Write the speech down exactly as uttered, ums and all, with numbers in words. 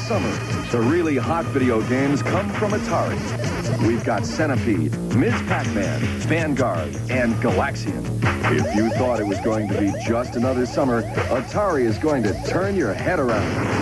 summer, the really hot video games come from Atari. We've got Centipede, Miz Pac-Man, Vanguard, and Galaxian. If you thought it was going to be just another summer, Atari is going to turn your head around.